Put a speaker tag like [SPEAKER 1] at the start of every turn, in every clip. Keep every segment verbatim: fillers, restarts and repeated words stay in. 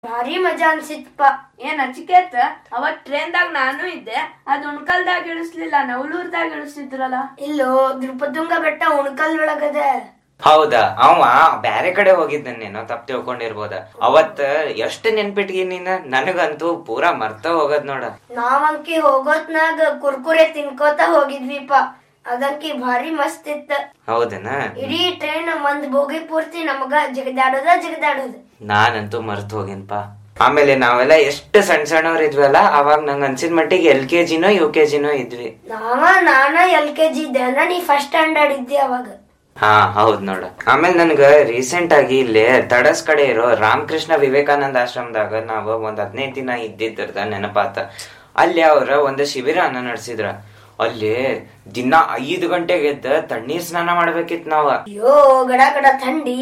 [SPEAKER 1] ಭಾರಿ ಮಜಾ ಅನ್ಸಿತ್ಪ.
[SPEAKER 2] ಏನ್ ಅಚಿಕೇತ ಅವತ್ ಟ್ರೈನ್ದಾಗ ನಾನು ಇದ್ದೆ, ಅದ್ ಉಣ್ಕಲ್ದಾಗ ಇಳಿಸ್ಲಿಲ್ಲ, ನವಲೂರ್ದಾಗ ಇಳಿಸಿದ್ರಲ್ಲ.
[SPEAKER 1] ಇಲ್ಲೋ, ನೃಪತುಂಗ ಬೆಟ್ಟ ಉಣ್ಕಲ್ ಒಳಗದೆ.
[SPEAKER 3] ಹೌದಾ? ಅವ ಬ್ಯಾರೆ ಕಡೆ ಹೋಗಿದ್ದೇನೋ, ತಪ್ಪ ತಿಳ್ಕೊಂಡಿರ್ಬೋದ. ಅವತ್ ಎಷ್ಟ್ ನೆನ್ಪಿಟ್ಗಿ ನೀನ್, ನನಗಂತೂ ಪೂರಾ ಮರ್ತ ಹೋಗದ್ ನೋಡ.
[SPEAKER 1] ನಾವಂಕಿ ಹೋಗೋತ್ನಾಗ ಕುರ್ಕುರೆ ತಿನ್ಕೋತ ಹೋಗಿದ್ವಿಪ, ಅದಂಕಿ ಭಾರಿ ಮಸ್ತ್ ಇತ್ತ.
[SPEAKER 3] ಹೌದನ?
[SPEAKER 1] ಇಡೀ ಟ್ರೈನ್ ಒಂದ್ ಬೋಗಿ ಪೂರ್ತಿ ನಮಗ ಜಗದಾಡೋದ ಜಗದಾಡೋದ.
[SPEAKER 3] ನಾನಂತೂ ಮರ್ತ ಹೋಗಿನ್ಪಾ. ಆಮೇಲೆ ನಾವೆಲ್ಲ ಎಷ್ಟು ಸಣ್ಣ ಸಣ್ಣವ್ರ ಇದ್ವಲ್ಲ, ಅವಾಗ ನಂಗ ಅನ್ಸಿದ ಮಟ್ಟಿಗೆ ಎಲ್ ಕೆ ಜಿನೋ ಯು ಕೆ ಜಿನೋ ಇದ್ವಿ.
[SPEAKER 1] ನಾವ ನಾನ ಎಲ್ ಕೆ ಜಿ ಇದ್ದೆ, ನೀ ಫಸ್ಟ್ ಸ್ಟ್ಯಾಂಡರ್ಡ್ ಇದ್ದಿ ಅವಾಗ.
[SPEAKER 3] ಹಾ ಹೌದ್ ನೋಡ. ಆಮೇಲೆ ನನ್ಗ ರೀಸೆಂಟ್ ಆಗಿ ಇಲ್ಲಿ ತಡಸ್ ಕಡೆ ಇರೋ ರಾಮಕೃಷ್ಣ ವಿವೇಕಾನಂದ ಆಶ್ರಮದಾಗ ನಾವ್ ಒಂದ್ ಹದಿನೈದು ದಿನ ಇದ್ದಿದ್ದ ನೆನಪಾತ. ಅಲ್ಲಿ ಅವ್ರ ಒಂದ್ ಶಿಬಿರನ ನಡೆಸಿದ್ರ. ಅಲ್ಲಿ ದಿನ ಐದು ಗಂಟೆಗೆ ಎದ್ದ ತಣ್ಣೀರ್ ಸ್ನಾನ ಮಾಡ್ಬೇಕಿತ್ ನಾವ.
[SPEAKER 1] ಅಯ್ಯೋ ಗಡ ಗಡ ಥಂಡಿ.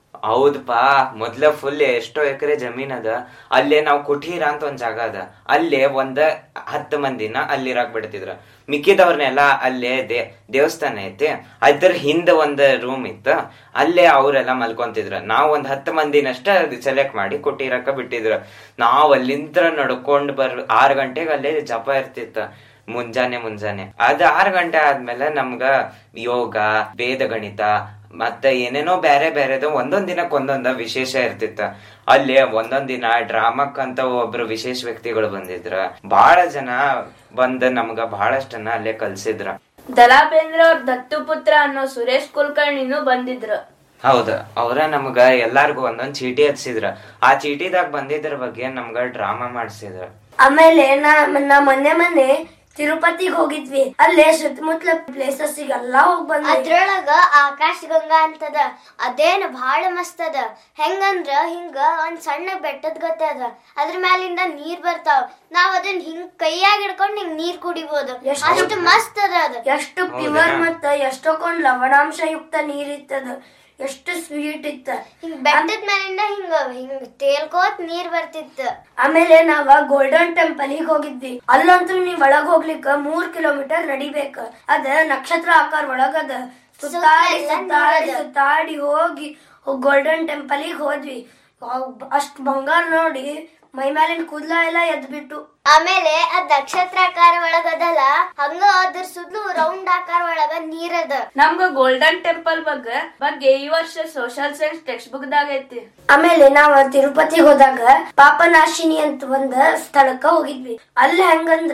[SPEAKER 3] ಹೌದಪಾ. ಮೊದ್ಲ ಫುಲ್ ಎಷ್ಟೋ ಎಕರೆ ಜಮೀನ್ ಅದ. ಅಲ್ಲೇ ನಾವ್ ಕುಟೀರ ಅಂತ ಒಂದ್ ಜಾಗ ಅದ, ಅಲ್ಲೇ ಒಂದ್ ಹತ್ತು ಮಂದಿನ ಅಲ್ಲಿರಾಕ್ ಬಿಡ್ತಿದ್ರ. ಮಿಕ್ಕಿದವ್ರನ್ನೆಲ್ಲಾ ಅಲ್ಲೇ ದೇ ದೇವಸ್ಥಾನ ಐತಿ, ಅದ್ರ ಹಿಂದ ಒಂದ್ ರೂಮ್ ಇತ್ತು, ಅಲ್ಲೇ ಅವ್ರೆಲ್ಲಾ ಮಲ್ಕೊಂತಿದ್ರ. ನಾವ್ ಒಂದ್ ಹತ್ತು ಮಂದಿನಷ್ಟ ಸೆಲೆಕ್ಟ್ ಮಾಡಿ ಕುಟೀರಕ್ಕ ಬಿಟ್ಟಿದ್ರ. ನಾವ್ ಅಲ್ಲಿಂದ ನಡ್ಕೊಂಡ್ ಬರ್ ಆರ್ ಗಂಟೆಗೆ ಅಲ್ಲೇ ಜಪ ಇರ್ತಿತ್ತ, ಮುಂಜಾನೆ ಮುಂಜಾನೆ. ಅದ್ ಆರ್ ಗಂಟೆ ಆದ್ಮೇಲೆ ನಮ್ಗ ಯೋಗ, ವೇದ ಗಣಿತ ಮತ್ತೆ ಏನೇನೋ ಬ್ಯಾರೆ ಬ್ಯಾರೆದು ಒಂದೊಂದ್ ದಿನಕ್ ಒಂದೊಂದ ವಿಶೇಷ ಇರ್ತಿತ್ತ. ಅಲ್ಲಿ ಒಂದೊಂದ್ ದಿನ ಡ್ರಾಮಕ್ ಅಂತ ಒಬ್ರು ವಿಶೇಷ ವ್ಯಕ್ತಿಗಳು ಬಂದಿದ್ರ. ಬಹಳ ಜನ ಬಂದ ನಮ್ಗ ಬಹಳಷ್ಟನ್ನ ಅಲ್ಲೇ ಕಲ್ಸಿದ್ರ.
[SPEAKER 2] ದಲಾ ಬೇಂದ್ರೆ ಅವ್ರ ದತ್ತು ಪುತ್ರ ಅನ್ನೋ ಸುರೇಶ್ ಕುಲಕರ್ಣಿನೂ ಬಂದಿದ್ರು.
[SPEAKER 3] ಹೌದ, ಅವ್ರ ನಮ್ಗ ಎಲ್ಲಾರ್ಗು ಒಂದೊಂದ್ ಚೀಟಿ ಹಚ್ಚಿದ್ರ. ಆ ಚೀಟಿದಾಗ ಬಂದಿದ್ರ ಬಗ್ಗೆ ನಮ್ಗ ಡ್ರಾಮಾ ಮಾಡ್ಸಿದ್ರ.
[SPEAKER 1] ಆಮೇಲೆ ನಾ ನಾ ಮೊನ್ನೆ ಮೊನ್ನೆ ತಿರುಪತಿಗೆ ಹೋಗಿದ್ವಿ. ಅಲ್ಲೇ ಸುತ್ತಮುತ್ತಲ ಪ್ಲೇಸಸ್ ಎಲ್ಲಾ ಹೋಗ್ ಬಂದ್ವಿ.
[SPEAKER 4] ಅದ್ರೊಳಗ ಆಕಾಶ ಗಂಗಾ ಅಂತದ, ಅದೇನ್ ಬಹಳ ಮಸ್ತ್ ಅದ. ಹೆಂಗಂದ್ರ ಹಿಂಗ ಒಂದ್ ಸಣ್ಣ ಬೆಟ್ಟದ ಗತೆ ಅದ, ಅದ್ರ ಮ್ಯಾಲಿಂದ ನೀರ್ ಬರ್ತಾವ. ನಾವ್ ಅದನ್ನ ಹಿಂಗ್ ಕೈಯಾಗ ಹಿಡ್ಕೊಂಡ್ ಹಿಂಗ್ ನೀರ್ ಕುಡಿಬಹುದು, ಅಷ್ಟು ಮಸ್ತ್ ಅದ. ಅದ
[SPEAKER 1] ಎಷ್ಟು ಪ್ಯೂರ್ ಮತ್ತ ಎಷ್ಟೊಂದ್ ಲವಣಾಂಶ ಯುಕ್ತ ನೀರ್ ಇತ್ತದ, ಎಷ್ಟು ಸ್ವೀಟ್ ಇತ್ತ.
[SPEAKER 4] ಹಿಂಗ್ ಬೆಟ್ಟದ ಮ್ಯಾಲಿಂದ ಹಿಂಗ ಹಿಂಗ್ ತೇಲ್ಕೋತ್ ನೀರ್ ಬರ್ತಿತ್ತ.
[SPEAKER 1] ಆಮೇಲೆ ನಾವ ಗೋಲ್ಡನ್ ಟೆಂಪಲ್ ಗೆ ಹೋಗಿದ್ವಿ. ಅಲ್ಲಂತೂ ನೀವ್ ಒಳಗ್ ಹೋಗ್ಲಿಕ್ಕ ಮೂರ್ ಕಿಲೋಮೀಟರ್ ನಡಿಬೇಕ. ಅದ ನಕ್ಷತ್ರ ಆಕಾರ ಒಳಗದ. ಸುತ್ತಾಡಿ ಸುತ್ತಾಡಿ ಸುತ್ತಾಡಿ ಹೋಗಿ ಗೋಲ್ಡನ್ ಟೆಂಪಲ್ ಗೆ ಹೋದ್ವಿ. ಅಷ್ಟ್ ಬಂಗಾರ ನೋಡಿ ಮೈ ಮ್ಯಾಲಿನ ಕೂದ್ಲ ಎಲ್ಲಾ ಎದ್ಬಿಟ್ಟು.
[SPEAKER 4] ಆಮೇಲೆ ಅದ್ ನಕ್ಷತ್ರಾಕಾರ ಒಳಗದಲ್ಲ, ಹಂಗ ಅದ್ರ ಸುದ್ಲು ರೌಂಡ್ ಆಕಾರ ಒಳಗ ನೀರದ.
[SPEAKER 2] ನಮ್ಗ ಗೋಲ್ಡನ್ ಟೆಂಪಲ್ ಬಗ್ಗೆ ಬಗ್ಗೆ ಈ ವರ್ಷ ಸೋಷಿಯಲ್ ಸೈನ್ಸ್ ಟೆಕ್ಸ್ಟ್ ಬುಕ್ ದಾಗ ಐತಿ.
[SPEAKER 1] ಆಮೇಲೆ ನಾವ್ ತಿರುಪತಿಗೆ ಹೋದಾಗ ಪಾಪನಾಶಿನಿ ಅಂತ ಒಂದ್ ಸ್ಥಳಕ್ಕ ಹೋಗಿದ್ವಿ. ಅಲ್ಲಿ ಹೆಂಗಂದ್ರ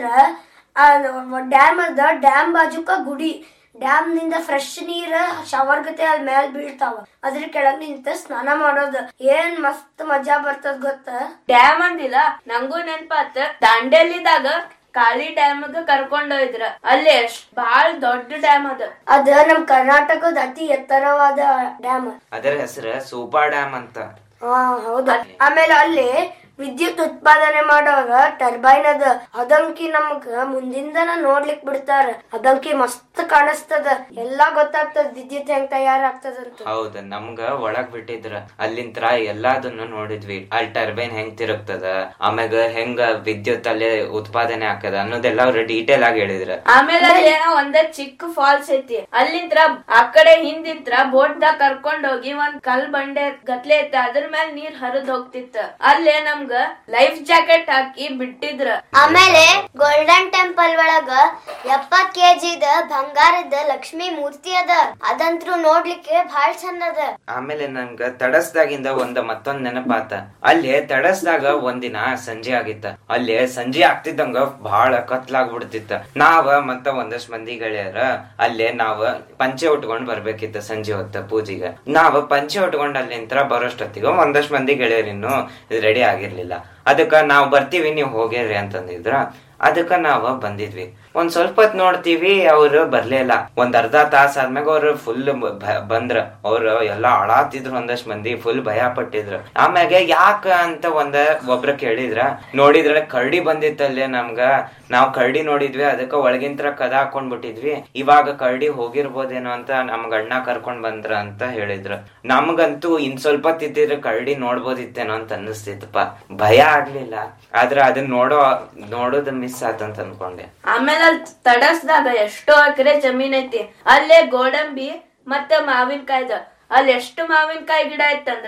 [SPEAKER 1] ಡ್ಯಾಮ್ ಅದ, ಡ್ಯಾಮ್ ಬಾಜುಕ ಗುಡಿ. ಡ್ಯಾಮ್ ನಿಂದ ಫ್ರೆಶ್ ನೀರ್ ಶವರ್ ಗತೆ ಅಲ್ಲಿ ಮ್ಯಾಲ್ ಬೀಳ್ತಾವ. ಅದ್ರ ಕೆಳಗ್ ನಿಂತ ಸ್ನಾನ ಮಾಡೋದು ಏನ್ ಮಸ್ತ್ ಮಜಾ ಬರ್ತದ ಗೊತ್ತ.
[SPEAKER 2] ಡ್ಯಾಮ್ ಅಂದಿಲ್ಲ, ನಂಗೂ ನೆನ್ಪಾತ. ದಾಂಡೇಲಿದಾಗ ಕಾಳಿ ಡ್ಯಾಮ್ ಕರ್ಕೊಂಡೋಯ್ದ್ರ. ಅಲ್ಲಿ ಎಷ್ಟ್ ಬಾಳ ದೊಡ್ಡ ಡ್ಯಾಮ್ ಅದ.
[SPEAKER 1] ಅದ ನಮ್ ಕರ್ನಾಟಕದ ಅತಿ ಎತ್ತರವಾದ ಡ್ಯಾಮ್.
[SPEAKER 3] ಅದರ ಹೆಸರು ಸೂಪಾ ಡ್ಯಾಮ್ ಅಂತ.
[SPEAKER 1] ಹಾ ಹೌದ. ಆಮೇಲೆ ಅಲ್ಲಿ ವಿದ್ಯುತ್ ಉತ್ಪಾದನೆ ಮಾಡೋಗ ಟರ್ಬೈನ್ ಅದ. ಅದಂಕಿ ನಮ್ಗ ಮುಂದಿಂದನ ನೋಡ್ಲಿಕ್ ಬಿಡ್ತಾರ. ಅದಂಕಿ ಮಸ್ತ್ ಕಾಣಿಸ್ತದ, ಎಲ್ಲಾ ಗೊತ್ತಾಗ್ತದ ವಿದ್ಯುತ್ ಹೆಂಗ್ ತಯಾರಾಗ್ತದಂತ.
[SPEAKER 3] ಹೌದ, ನಮ್ಗ ಒಳಗ್ ಬಿಟ್ಟಿದ್ರ. ಅಲ್ಲಿಂತ್ರ ಎಲ್ಲಾದನ್ನು ನೋಡಿದ್ವಿ. ಅಲ್ಲಿ ಟರ್ಬೈನ್ ಹೆಂಗ್ ತಿರುಗ್ತದ, ಆಮ್ಯಾಗ ಹೆಂಗ ವಿದ್ಯುತ್ ಅಲ್ಲಿ ಉತ್ಪಾದನೆ ಆಗ್ತದ ಅನ್ನೋದೆಲ್ಲ ಅವ್ರ ಡೀಟೇಲ್ ಆಗಿ ಹೇಳಿದ್ರ.
[SPEAKER 2] ಆಮೇಲೆ ಏನೋ ಒಂದ ಚಿಕ್ಕ ಫಾಲ್ಸ್ ಐತಿ. ಅಲ್ಲಿಂತ್ರ ಆ ಕಡೆ ಹಿಂದಿಂತ್ರ ಬೋಟ್ ದಾಗ ಕರ್ಕೊಂಡ್ ಹೋಗಿ ಒಂದ್ ಕಲ್ ಬಂಡೆ ಗತ್ಲೆ ಐತಿ, ಅದ್ರ ಮೇಲೆ ನೀರ್ ಹರಿದ್ ಹೋಗ್ತಿತ್ತ. ಅಲ್ಲೇ ನಮ್ಗ ಲೈಫ್ ಜಾಕೆಟ್ ಹಾಕಿ ಬಿಟ್ಟಿದ್ರ.
[SPEAKER 4] ಆಮೇಲೆ ಗೋಲ್ಡನ್ ಟೆಂಪಲ್ ಒಳಗ ಎಪ್ಪತ್ ಕೆಜಿದ ಬಂಗಾರದ ಲಕ್ಷ್ಮಿ ಮೂರ್ತಿ ಅದ. ಅದಂತ್ರು ನೋಡ್ಲಿಕ್ಕೆ ಬಹಳ ಚಂದ ಅದ.
[SPEAKER 3] ಆಮೇಲೆ ನಮ್ಗ ತಡಸ್ದಾಗಿಂದ ಒಂದ್ ಮತ್ತೊಂದ್ ನೆನಪಾತ. ಅಲ್ಲಿ ತಡಸ್ದಾಗ ಒಂದಿನ ಸಂಜೆ ಆಗಿತ್ತ. ಅಲ್ಲಿ ಸಂಜೆ ಆಗ್ತಿದ್ದಂಗ ಬಹಳ ಕತ್ಲಾಗ್ಬಿಡ್ತಿತ್ತ. ನಾವ ಮತ್ತ ಒಂದಷ್ಟ್ ಮಂದಿ ಗೆಳೆಯರ ಅಲ್ಲೇ ನಾವ್ ಪಂಚೆ ಉಟ್ಕೊಂಡ್ ಬರ್ಬೇಕಿತ್ತ ಸಂಜೆ ಹೊತ್ತ ಪೂಜೆಗೆ. ನಾವ್ ಪಂಚೆ ಉಟ್ಕೊಂಡ್ ಅಲ್ಲಿಂತ್ರ ಬರೋಷ್ಟೊತ್ತಿಗ ಒಂದಷ್ಟ್ ಮಂದಿ ಗೆಳೆಯರಿನ್ನು ರೆಡಿ ಆಗಿರ್ಲಿಲ್ಲ. ಅದಕ್ಕ ನಾವ್ ಬರ್ತೀವಿ, ನೀವ್ ಹೋಗ್ಯಾರ್ರಿ ಅಂತಂದಿದ್ರ. ಅದಕ್ಕ ನಾವ ಬಂದಿದ್ವಿ. ಒಂದ್ ಸ್ವಲ್ಪ ಹೊತ್ ನೋಡ್ತೀವಿ, ಅವ್ರು ಬರ್ಲೇ ಇಲ್ಲ. ಒಂದ್ ಅರ್ಧ ತಾಸ ಆದ್ಮ್ಯಾಗ ಅವ್ರು ಫುಲ್ ಬಂದ್ರ. ಅವ್ರು ಎಲ್ಲಾ ಅಳಾತಿದ್ರು, ಒಂದಷ್ಟ್ ಮಂದಿ ಫುಲ್ ಭಯ ಪಟ್ಟಿದ್ರು. ಆಮ್ಯಾಗ ಯಾಕ ಅಂತ ಒಂದ ಒಬ್ರ ಕೇಳಿದ್ರ. ನೋಡಿದ್ರ ಕರಡಿ ಬಂದಿತ್ತಲ್ಲೇ ನಮ್ಗ. ನಾವ್ ಕರಡಿ ನೋಡಿದ್ವಿ, ಅದಕ್ಕ ಒಳಗಿಂತ್ರ ಕದ ಹಾಕೊಂಡ್ ಬಿಟ್ಟಿದ್ವಿ. ಇವಾಗ ಕರಡಿ ಹೋಗಿರ್ಬೋದೇನೋ ಅಂತ ನಮ್ಗ ಅಣ್ಣ ಕರ್ಕೊಂಡ್ ಬಂದ್ರ ಅಂತ ಹೇಳಿದ್ರು. ನಮ್ಗಂತೂ ಇನ್ ಸ್ವಲ್ಪ ತಿದ್ದಿದ್ರೆ ಕರಡಿ ನೋಡ್ಬೋದಿತ್ತೇನೋ ಅಂತ ಅನ್ನಿಸ್ತಿತ್ತಪ್ಪ. ಭಯ ಆಗ್ಲಿಲ್ಲ, ಆದ್ರ ಅದನ್ನ ನೋಡೋ ನೋಡೋದ್ ಮಿಸ್ ಆತಂತ ಅನ್ಕೊಂಡೆ.
[SPEAKER 2] ಆಮೇಲೆ ಅಲ್ಲಿ ತಡಸ್ದಾಗ ಎಷ್ಟೋ ಎಕರೆ ಜಮೀನ್ ಐತಿ. ಅಲ್ಲೇ ಗೋಡಂಬಿ ಮತ್ತೆ ಮಾವಿನಕಾಯ್ದ. ಅಲ್ಲಿ ಎಷ್ಟು ಮಾವಿನಕಾಯಿ ಗಿಡ ಐತಂದ್ರ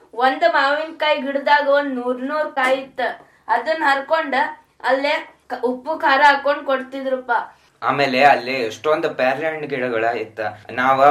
[SPEAKER 2] ಒಂದ್ ಮಾವಿನಕಾಯಿ ಗಿಡದಾಗ ಒಂದ್ ನೂರ್ ನೂರ್ ಕಾಯಿ ಇತ್ತ. ಅದನ್ನ ಹರ್ಕೊಂಡ ಅಲ್ಲೇ ಉಪ್ಪು ಖಾರ ಹಾಕೊಂಡ್ ಕೊಡ್ತಿದ್ರಪ್ಪ.
[SPEAKER 3] ಆಮೇಲೆ ಅಲ್ಲಿ ಎಷ್ಟೊಂದು ಪ್ಯಾರ್ಲೆ ಹಣ್ಣು ಗಿಡಗಳ ಇತ್ತ. ನಾವ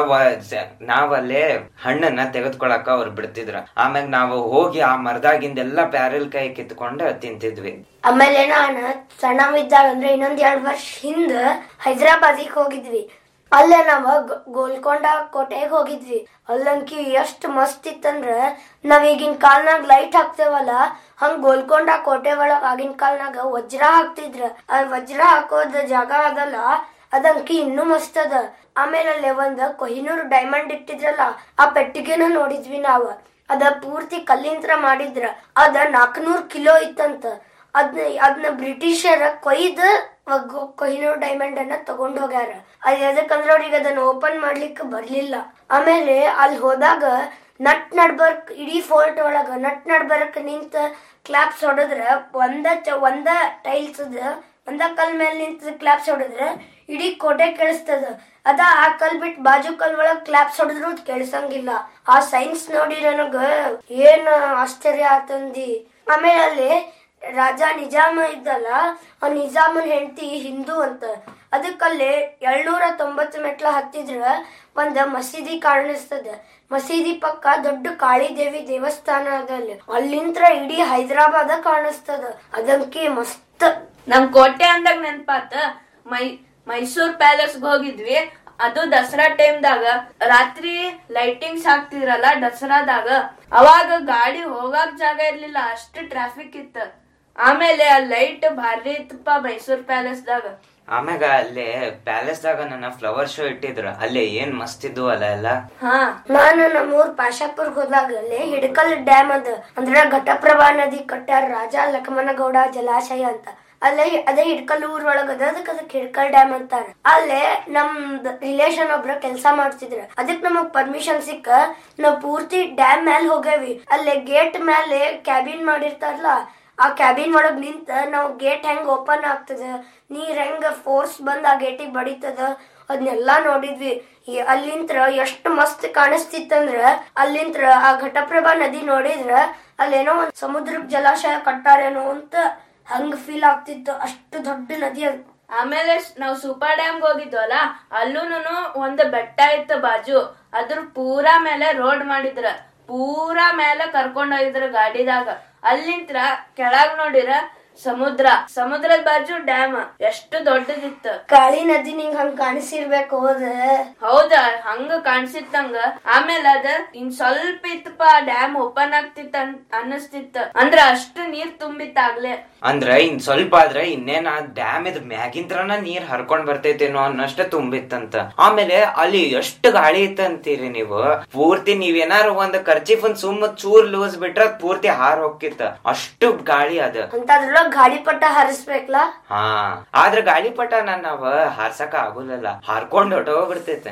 [SPEAKER 3] ನಾವಲ್ಲೇ ಹಣ್ಣನ್ನ ತೆಗೆದ್ಕೊಳಕ ಅವ್ರು ಬಿಡ್ತಿದ್ರ. ಆಮ್ಯಾಗ ನಾವು ಹೋಗಿ ಆ ಮರದಾಗಿಂದೆಲ್ಲಾ ಪ್ಯಾರಲ್ ಕಾಯಿ ಕಿತ್ಕೊಂಡ ತಿಂತಿದ್ವಿ.
[SPEAKER 1] ಆಮೇಲೆ ನಾನು ಸಣ್ಣವಿದ್ದಾಗ ಅಂದ್ರೆ ಇನ್ನೊಂದ್ ಎರಡ್ ವರ್ಷ ಹಿಂದ ಹೈದ್ರಾಬಾದಿಗೆ ಹೋಗಿದ್ವಿ. ಅಲ್ಲೇ ನಾವ ಗೋಲ್ಕೊಂಡ ಕೋಟೆಗೆ ಹೋಗಿದ್ವಿ. ಅಲ್ಲಂಕಿ ಎಷ್ಟ್ ಮಸ್ತ್ ಇತ್ತಂದ್ರ ನಾವ್ ಈಗಿನ ಕಾಲ್ನಾಗ ಲೈಟ್ ಹಾಕ್ತೇವಲ್ಲ, ಹಂಗ ಗೋಲ್ಕೊಂಡ ಕೋಟೆ ಒಳಗ ಆಗಿನ ಕಾಲ್ನಾಗ ವಜ್ರ ಹಾಕ್ತಿದ್ರ. ಆ ವಜ್ರ ಹಾಕೋದ ಜಾಗ ಅದಲ್ಲ, ಅದಂಕಿ ಇನ್ನೂ ಮಸ್ತ್ ಅದ. ಆಮೇಲೆ ಅಲ್ಲೇ ಒಂದ್ ಕೊಹಿನೂರ್ ಡೈಮಂಡ್ ಇಟ್ಟಿದ್ರಲ್ಲ, ಆ ಪೆಟ್ಟಿಗೆನ ನೋಡಿದ್ವಿ ನಾವ್. ಅದ ಪೂರ್ತಿ ಕಲ್ಲಿಂತ್ರ ಮಾಡಿದ್ರ. ಅದ ನಾಲ್ಕನೂರ್ ಕಿಲೋ ಇತ್ತಂತ. ಅದ್ನ ಅದನ್ನ ಬ್ರಿಟಿಷರ ಕೊಯ್ದ ಕೊಹಿನೂರ್ ಡೈಮಂಡ್ ಅನ್ನ ತಗೊಂಡ್ ಹೋಗ್ಯಾರ. ಅದ್ ಎದಕ್ಕಂದ್ರ ಅವ್ರಿಗೆ ಅದನ್ನ ಓಪನ್ ಮಾಡ್ಲಿಕ್ಕೆ ಬರ್ಲಿಲ್ಲ. ಆಮೇಲೆ ಅಲ್ಲಿ ಹೋದಾಗ ನಟ್ ನಡ್ಬರ್ಕ್ ಇಡೀ ಫೋರ್ಟ್ ಒಳಗ ನಟ್ ನಡ್ಬರ್ಕ್ ನಿಂತ ಕ್ಲಾಪ್ಸ್ ಹೊಡದ್ರ, ಒಂದ ಒಂದ ಟೈಲ್ಸ್ ಒಂದ ಕಲ್ ಮೇಲೆ ನಿಂತ ಕ್ಲಾಪ್ಸ್ ಹೊಡದ್ರ ಇಡೀ ಕೋಟೆ ಕೇಳಿಸ್ತದ. ಅದ ಆ ಕಲ್ ಬಿಟ್ಟು ಬಾಜು ಕಲ್ ಒಳಗ್ ಕ್ಲಾಪ್ಸ್ ಹೊಡೆದ್ರು ಕೇಳಿಸಂಗಿಲ್ಲ. ಆ ಸೈನ್ಸ್ ನೋಡಿ ನನಗ ಏನ್ ಆಶ್ಚರ್ಯ ಆತಂದಿ. ಆಮೇಲೆ ಅಲ್ಲಿ ರಾಜ ನಿಜಾಮ ಇದ್ದಲ್ಲ, ಆ ನಿಜಾಮನ್ ಹೆಂಡತಿ ಹಿಂದೂ ಅಂತ. ಅದಕ್ಕಲ್ಲಿ ಏಳ್ನೂರ ತೊಂಬತ್ತು ಮೆಟ್ಲ ಹತ್ತಿದ್ರ ಒಂದ್ ಮಸೀದಿ ಕಾಣಿಸ್ತದ. ಮಸೀದಿ ಪಕ್ಕ ದೊಡ್ಡ ಕಾಳಿದೇವಿ ದೇವಸ್ಥಾನ ಅದ. ಅಲ್ಲಿ ಅಲ್ಲಿಂತ್ರ ಇಡೀ ಹೈದರಾಬಾದ ಕಾಣಿಸ್ತದ. ಅದಂಕಿ ಮಸ್ತ್.
[SPEAKER 2] ನಮ್ ಕೋಟೆ ಅಂದಾಗ ನೆನ್ಪಾತ ಮೈ ಮೈಸೂರ್ ಪ್ಯಾಲೇಸ್ ಹೋಗಿದ್ವಿ. ಅದು ದಸರಾ ಟೈಮ್ದಾಗ ರಾತ್ರಿ ಲೈಟಿಂಗ್ಸ್ ಹಾಕ್ತಿದ್ರಲ್ಲ ದಸರಾದಾಗ, ಅವಾಗ ಗಾಡಿ ಹೋಗಾಕ್ ಜಾಗ ಇರ್ಲಿಲ್ಲ, ಅಷ್ಟು ಟ್ರಾಫಿಕ್ ಇತ್ತ. ಆಮೇಲೆ ಆ ಲೈಟ್ ಭಾರಿ ಇತ್ತಪ್ಪ ಮೈಸೂರ್ ಪ್ಯಾಲೇಸ್ ದಾಗ.
[SPEAKER 3] ಆಮ್ಯಾಗ ಅಲ್ಲೇ ಪ್ಯಾಲೇಸ್ ದಾಗ ನನ್ನ ಫ್ಲವರ್ ಶೋ ಇಟ್ಟಿದ್ರ. ಅಲ್ಲೇ ಏನ್ ಮಸ್ತ್ ಇದ್ವು ಅಲ್ಲ ಎಲ್ಲ.
[SPEAKER 2] ಹಾ,
[SPEAKER 1] ನಾನು ನಮ್ಮೂರ್ ಪಾಶಾಪುರ್ ಹೋದಾಗ ಅಲ್ಲಿ ಹಿಡಕಲ್ ಡ್ಯಾಮ್ ಅದ. ಅಂದ್ರೆ ಘಟಪ್ರಭಾ ನದಿ ಕಟ್ಟಾರ ರಾಜ ಲಕ್ಷ್ಮಣಗೌಡ ಜಲಾಶಯ ಅಂತ. ಅಲ್ಲೇ ಅದೇ ಹಿಡ್ಕಲ್ ಊರ್ ಒಳಗದ, ಅದಕ್ಕೆ ಅದಕ್ಕೆ ಹಿಡ್ಕಲ್ ಡ್ಯಾಮ್ ಅಂತಾರ. ಅಲ್ಲೇ ನಮ್ದ್ ರಿಲೇಷನ್ ಒಬ್ರ ಕೆಲ್ಸ ಮಾಡ್ತಿದ್ರ. ಅದಕ್ ನಮಗ್ ಪರ್ಮಿಷನ್ ಸಿಕ್ಕ ನಾವ್ ಪೂರ್ತಿ ಡ್ಯಾಮ್ ಮ್ಯಾಲ ಹೋಗೇವಿ. ಅಲ್ಲೇ ಗೇಟ್ ಮೇಲೆ ಕ್ಯಾಬಿನ್ ಮಾಡಿರ್ತಾರಲ್ಲ, ಆ ಕ್ಯಾಬಿನ್ ಒಳಗ್ ನಿಂತ ನಾವ್ ಗೇಟ್ ಹೆಂಗ್ ಓಪನ್ ಆಗ್ತದ, ನೀರ್ ಹೆಂಗ ಫೋರ್ಸ್ ಬಂದ್ ಆ ಗೇಟಿಗೆ ಬಡಿತದ, ಅದನ್ನೆಲ್ಲಾ ನೋಡಿದ್ವಿ. ಅಲ್ಲಿಂತ್ರ ಎಷ್ಟ್ ಮಸ್ತ್ ಕಾಣಿಸ್ತಿತ್ತಂದ್ರ, ಅಲ್ಲಿಂತ್ರ ಆ ಘಟಪ್ರಭಾ ನದಿ ನೋಡಿದ್ರ ಅಲ್ಲೇನೋ ಒಂದ್ ಸಮುದ್ರಕ್ ಜಲಾಶಯ ಕಟ್ಟಾರೇನೋ ಅಂತ ಹಂಗ ಫೀಲ್ ಆಗ್ತಿತ್ತು. ಅಷ್ಟು ದೊಡ್ಡ ನದಿ ಅದು.
[SPEAKER 2] ಆಮೇಲೆ ನಾವ್ ಸೂಪರ್ ಡ್ಯಾಮ್ ಹೋಗಿದ್ವಲ್ಲ, ಅಲ್ಲೂನು ಒಂದ್ ಬೆಟ್ಟ ಇತ್ತು ಬಾಜು. ಅದ್ರ ಪೂರಾ ಮೇಲೆ ರೋಡ್ ಮಾಡಿದ್ರ, ಪೂರಾ ಮೇಲೆ ಕರ್ಕೊಂಡ್ ಹೋಗಿದ್ರ ಗಾಡಿದಾಗ. ಅಲ್ಲಿಂತ್ರ ಕೆಳಗ್ ನೋಡಿರ ಸಮುದ್ರ, ಸಮುದ್ರದ ಬಾಜು ಡ್ಯಾಮ್. ಎಷ್ಟು ದೊಡ್ಡದಿತ್ತು.
[SPEAKER 1] ಕಾಳಿ ನದಿ ನಿಂಗ್ ಹಂಗ ಕಾಣಿಸಿರ್ಬೇಕು. ಹೋದ
[SPEAKER 2] ಹೌದ, ಹಂಗ ಕಾಣಿಸಿತ್ತಂಗ. ಆಮೇಲೆ ಅದ ಇನ್ ಸ್ವಲ್ಪ ಇತ್ತಪ್ಪ ಡ್ಯಾಮ್ ಓಪನ್ ಆಗ್ತಿತ್ತ ಅನ್ನಿಸ್ತಿತ್ತ. ಅಂದ್ರ ಅಷ್ಟು ನೀರ್ ತುಂಬಿತ್ತಾಗ್ಲೆ.
[SPEAKER 3] ಅಂದ್ರ ಇನ್ ಸ್ವಲ್ಪ ಆದ್ರೆ ಇನ್ನೇನ ಡ್ಯಾಮ್ ಇದ್ ಮ್ಯಾಗಿಂತ್ರನ ನೀರ್ ಹರ್ಕೊಂಡ್ ಬರ್ತೈತೇನೋ ಅನ್ನಷ್ಟ ತುಂಬಿತ್ತಂತ. ಆಮೇಲೆ ಅಲ್ಲಿ ಎಷ್ಟು ಗಾಳಿ ಇತ್ತಂತೀರಿ ನೀವು. ಪೂರ್ತಿ ನೀವೇನಾರು ಒಂದ್ ಕರ್ಚಿಫ್ ಒಂದ್ ಸುಮ್ಮ ಚೂರ್ ಲೂಸ್ ಬಿಟ್ರ ಪೂರ್ತಿ ಹಾರ್ ಹೋಗಿತ್ತ. ಅಷ್ಟು ಗಾಳಿ ಅದ.
[SPEAKER 1] ಅಂತದ್ರೊಳಗ ಗಾಳಿಪಟ ಹಾರಿಸ್ಬೇಕಲ್ಲ.
[SPEAKER 3] ಹಾ, ಆದ್ರ ಗಾಳಿಪಟ ನಾವ್ ಹಾರ್ಸಕ ಆಗುಲ್ಲ, ಹಾರ್ಕೊಂಡ್ ಹೊಟ್ಟೋಗ್ಬಿಡ್ತೈತೆ.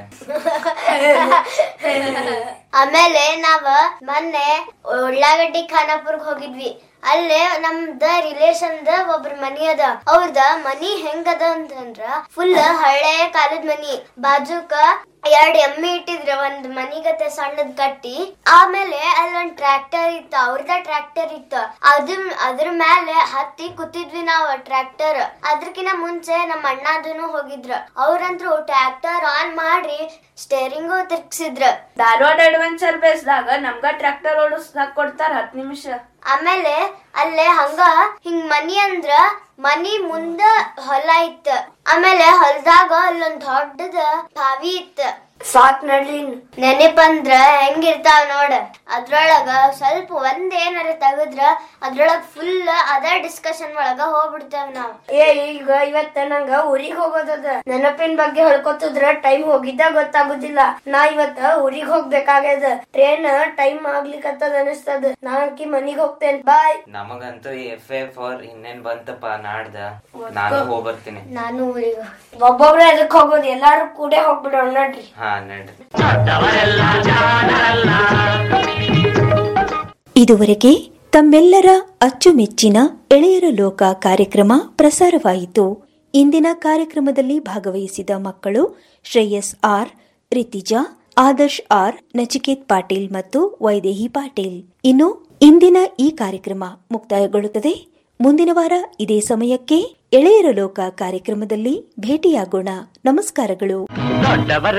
[SPEAKER 4] ಆಮೇಲೆ ನಾವ ಮೊನ್ನೆ ಉಳ್ಳಾಗಡ್ಡಿ ಖಾನಾಪುರ್ಗ್ ಹೋಗಿದ್ವಿ. ಅಲ್ಲೇ ನಮ್ದ ರಿಲೇಷನ್ ದ ಒಬ್ರ ಮನಿ ಅದ. ಅವ್ರದ ಮನಿ ಹೆಂಗದ ಅಂತಂದ್ರ ಫುಲ್ ಹಳೆ ಕಾಲದ ಮನಿ. ಬಾಜುಕ ಎರಡ್ ಎಮ್ಮಿ ಇಟ್ಟಿದ್ರ ಒಂದ್ ಮನಿಗತೆ ಸಣ್ಣದ್ ಕಟ್ಟಿ. ಆಮೇಲೆ ಅಲ್ಲೊಂದ್ ಟ್ರ್ಯಾಕ್ಟರ್ ಇತ್ತ, ಅವ್ರದ ಟ್ರ್ಯಾಕ್ಟರ್ ಇತ್ತ. ಅದ್ರ ಅದ್ರ ಮೇಲೆ ಹತ್ತಿ ಕೂತಿದ್ವಿ ನಾವ್ ಟ್ರ್ಯಾಕ್ಟರ್. ಅದ್ರಕಿನ ಮುಂಚೆ ನಮ್ ಅಣ್ಣದನು ಹೋಗಿದ್ರ. ಅವ್ರಂತ್ರು ಟ್ರ್ಯಾಕ್ಟರ್ ಆನ್ ಮಾಡಿ ಸ್ಟೇರಿಂಗು ತಿರ್ಗ್ಸಿದ್ರ.
[SPEAKER 2] ಧಾರವಾಡ ಅಡ್ವೆಂಚರ್ ಬೇಸ್ದಾಗ ನಮ್ಗ ಟ್ರ್ಯಾಕ್ಟರ್ ಓಡಿಸ್ದಾಕ್ ಕೊಡ್ತಾರ ಹತ್ ನಿಮಿಷ.
[SPEAKER 4] ಆಮೇಲೆ ಅಲ್ಲೇ ಹಂಗ ಹಿಂಗ್ ಮನಿ ಅಂದ್ರ ಮನಿ ಮುಂದ ಹೊಲ ಇತ್ತ. ಆಮೇಲೆ ಹೊಲದಾಗ ಅಲ್ಲೊಂದ್ ದೊಡ್ಡದ ಬಾವಿ ಇತ್ತ.
[SPEAKER 1] ಸಾಕ್ ನಡ್ಲಿ.
[SPEAKER 4] ನೆನಪಂದ್ರ ಹೆಂಗಿರ್ತಾವ ನೋಡ. ಅದ್ರೊಳಗ ಸ್ವಲ್ಪ ಒಂದ್ ಏನಾರ ತೆಗದ್ರ ಅದ್ರೊಳಗ ಫುಲ್ ಅದ ಡಿಸ್ಕಷನ್ ಒಳಗ ಹೋಗ್ಬಿಡ್ತೇವ್ ನಾವ್.
[SPEAKER 1] ಏ ಈಗ ಇವತ್ತ ನಂಗ ಊರಿಗ್ ಹೋಗೋದದ. ನೆನಪಿನ ಬಗ್ಗೆ ಹೇಳ್ಕೊತಿದ್ರ ಟೈಮ್ ಹೋಗಿದ್ದ ಗೊತ್ತಾಗುದಿಲ್ಲ. ನಾ ಇವತ್ತ ಊರಿಗ್ ಹೋಗ್ಬೇಕಾಗ್ಯದ. ಟ್ರೈನ್ ಟೈಮ್ ಆಗ್ಲಿಕ್ಕತ್ತದ ಅನಿಸ್ತದ. ನಾಕಿ ಮನಿಗ್ ಹೋಗ್ತೇನೆ. ಬಾಯ್.
[SPEAKER 3] ನಮಗಂತೂ ಎಫ್ ಎ ಫಾರ್ ಇನ್ನೇನ್ ಬಂತಪ್ಪ ನಾಡ್ದ. ನಾನು ಹೋಗ್ಬರ್ತೀನಿ.
[SPEAKER 4] ನಾನು ಊರಿಗ
[SPEAKER 1] ಒಬ್ಬೊಬ್ರ ಎದಕ್ ಹೋಗೋದು, ಎಲ್ಲಾರು ಕೂಡೆ ಹೋಗ್ಬಿಡೋಣ ನಡ್ರಿ.
[SPEAKER 3] ಹಾ ನಡ್ರಿ.
[SPEAKER 5] ಇದುವರೆಗೆ ತಮ್ಮೆಲ್ಲರ ಅಚ್ಚುಮೆಚ್ಚಿನ ಎಳೆಯರ ಲೋಕ ಕಾರ್ಯಕ್ರಮ ಪ್ರಸಾರವಾಯಿತು. ಇಂದಿನ ಕಾರ್ಯಕ್ರಮದಲ್ಲಿ ಭಾಗವಹಿಸಿದ ಮಕ್ಕಳು ಶ್ರೇಯಸ್ ಆರ್, ರಿತಿಜಾ, ಆದರ್ಶ್ ಆರ್, ನಚಿಕೇತ್ ಪಾಟೀಲ್ ಮತ್ತು ವೈದೇಹಿ ಪಾಟೀಲ್. ಇನ್ನು ಇಂದಿನ ಈ ಕಾರ್ಯಕ್ರಮ ಮುಕ್ತಾಯಗೊಳ್ಳುತ್ತದೆ. ಮುಂದಿನ ವಾರ ಇದೇ ಸಮಯಕ್ಕೆ ಎಳೆಯರ ಲೋಕ ಕಾರ್ಯಕ್ರಮದಲ್ಲಿ ಭೇಟಿಯಾಗೋಣ. ನಮಸ್ಕಾರಗಳು.